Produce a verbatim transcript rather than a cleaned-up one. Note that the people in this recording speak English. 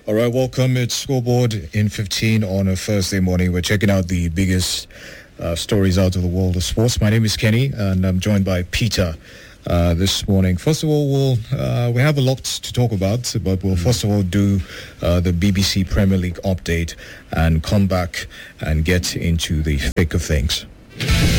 All right, welcome. It's Scoreboard in fifteen on a Thursday morning. We're checking out the biggest uh, stories out of the world of sports. My name is Kenny, and I'm joined by Peter uh, this morning. First of all, we'll uh, we have a lot to talk about, but we'll mm. first of all do uh, the B B C Premier League update and come back and get into the thick of things.